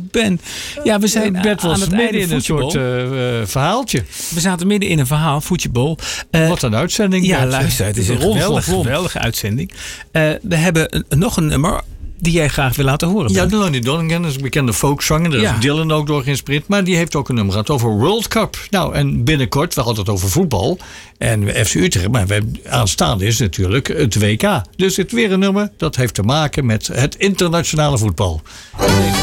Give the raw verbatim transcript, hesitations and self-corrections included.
Ben. Ja, we zijn Uh, Bert was aan het midden einde in een voetbal. soort uh, uh, verhaaltje. We zaten midden in een verhaal, voetbal. Uh, Wat een uitzending. Ja, Bert. luister, het is een Ron geweldig, van Vlon. geweldige uitzending. Uh, we hebben een, nog een nummer die jij graag wil laten horen. Ja, Ben. de Lonnie Donegan is een bekende folkzanger. Daar Ja. is Dylan ook door geïnspireerd. Maar die heeft ook een nummer gehad over World Cup. Nou, en binnenkort, we hadden het over voetbal. En F C Utrecht, maar we aanstaande is natuurlijk het W K. Dus het weer een nummer dat heeft te maken met het internationale voetbal.